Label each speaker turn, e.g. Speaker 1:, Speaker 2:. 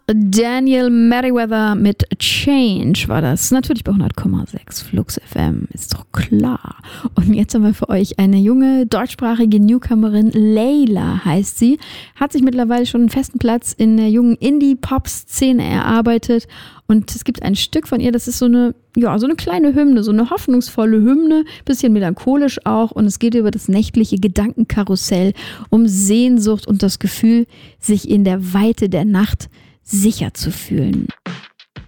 Speaker 1: Daniel Merriweather mit Change war das. Natürlich bei 100,6 Flux FM, ist doch klar. Und jetzt haben wir für euch eine junge deutschsprachige Newcomerin. Layla heißt sie. Hat sich mittlerweile schon einen festen Platz in der jungen Indie-Pop-Szene erarbeitet. Und es gibt ein Stück von ihr, das ist so eine kleine Hymne, so eine hoffnungsvolle Hymne, bisschen melancholisch auch. Und es geht über das nächtliche Gedankenkarussell, um Sehnsucht und das Gefühl, sich in der Weite der Nacht sicher zu fühlen.